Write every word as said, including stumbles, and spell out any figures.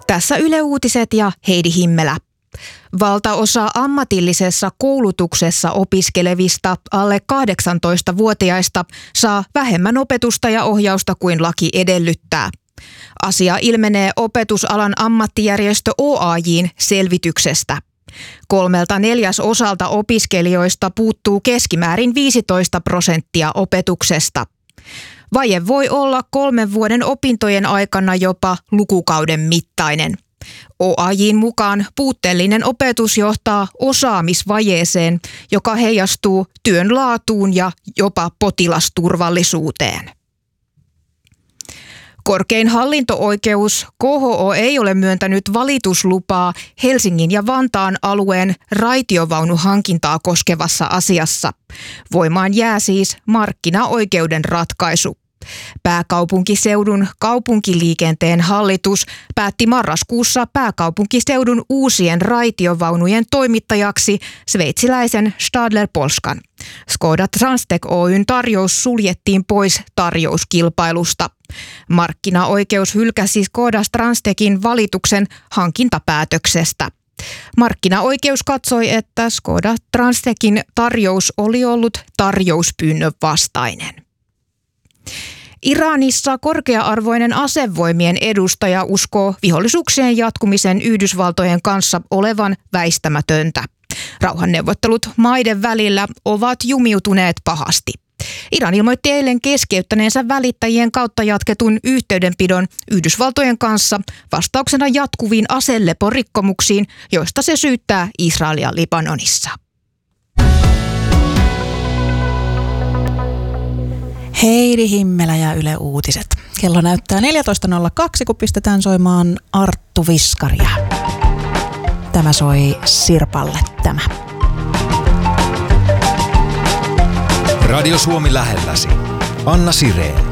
Tässä Yle Uutiset ja Heidi Himmelä. Valtaosa ammatillisessa koulutuksessa opiskelevista alle kahdeksantoistavuotiaista saa vähemmän opetusta ja ohjausta kuin laki edellyttää. Asia ilmenee opetusalan ammattijärjestö O A J:n selvityksestä. Kolmelta neljäsosalta opiskelijoista puuttuu keskimäärin viisitoista prosenttia opetuksesta. Vaje voi olla kolmen vuoden opintojen aikana jopa lukukauden mittainen. O A J:n mukaan puutteellinen opetus johtaa osaamisvajeeseen, joka heijastuu työn laatuun ja jopa potilasturvallisuuteen. Korkein hallinto-oikeus K H O ei ole myöntänyt valituslupaa Helsingin ja Vantaan alueen raitiovaunuhankintaa koskevassa asiassa. Voimaan jää siis markkinaoikeuden ratkaisu. Pääkaupunkiseudun kaupunkiliikenteen hallitus päätti marraskuussa pääkaupunkiseudun uusien raitiovaunujen toimittajaksi sveitsiläisen Stadler Polskan. Skoda Transtech Oyn tarjous suljettiin pois tarjouskilpailusta. Markkinaoikeus hylkäsi Skoda Transtechin valituksen hankintapäätöksestä. Markkinaoikeus katsoi, että Skoda Transtechin tarjous oli ollut tarjouspyynnön vastainen. Iranissa korkea-arvoinen asevoimien edustaja uskoo vihollisuuksien jatkumisen Yhdysvaltojen kanssa olevan väistämätöntä. Rauhanneuvottelut maiden välillä ovat jumiutuneet pahasti. Iran ilmoitti eilen keskeyttäneensä välittäjien kautta jatketun yhteydenpidon Yhdysvaltojen kanssa vastauksena jatkuviin aseleporikkomuksiin, joista se syyttää Israelia Libanonissa. Heidi Himmelä ja Yle Uutiset. Kello näyttää neljätoista nolla kaksi, kun pistetään soimaan Arttu Viskaria. Tämä soi Sirpalle tämä. Radio Suomi lähelläsi. Anna Sireen.